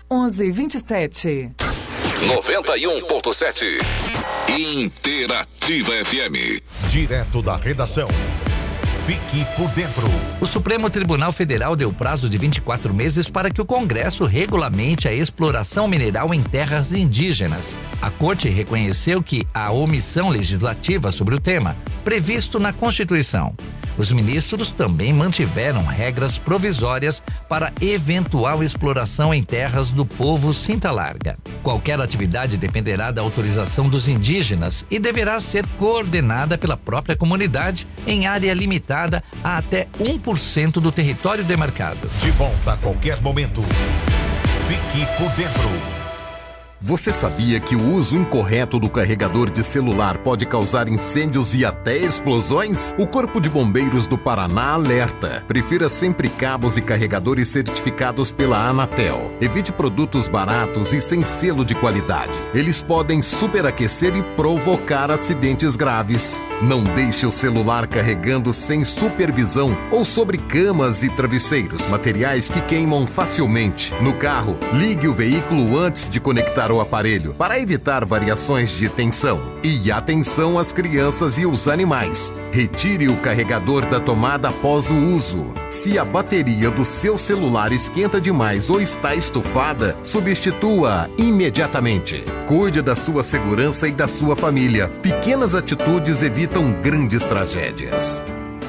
1127. 91.7 Interativa FM. Direto da redação. Fique por dentro. O Supremo Tribunal Federal deu prazo de 24 meses para que o Congresso regulamente a exploração mineral em terras indígenas. A Corte reconheceu que há omissão legislativa sobre o tema, previsto na Constituição. Os ministros também mantiveram regras provisórias para eventual exploração em terras do povo Cinta Larga. Qualquer atividade dependerá da autorização dos indígenas e deverá ser coordenada pela própria comunidade em área limitada a até 1% do território demarcado. De volta a qualquer momento. Fique por dentro. Você sabia que o uso incorreto do carregador de celular pode causar incêndios e até explosões? O Corpo de Bombeiros do Paraná alerta. Prefira sempre cabos e carregadores certificados pela Anatel. Evite produtos baratos e sem selo de qualidade. Eles podem superaquecer e provocar acidentes graves. Não deixe o celular carregando sem supervisão ou sobre camas e travesseiros, materiais que queimam facilmente. No carro, ligue o veículo antes de conectar o aparelho para evitar variações de tensão. E atenção às crianças e os animais. Retire o carregador da tomada após o uso. Se a bateria do seu celular esquenta demais ou está estufada, substitua imediatamente. Cuide da sua segurança e da sua família. Pequenas atitudes evitam grandes tragédias.